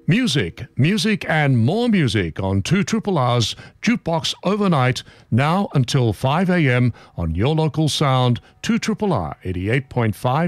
Music and more music on 2 R's Jukebox Overnight, now until 5 a.m. on your local sound, 2 R 88.5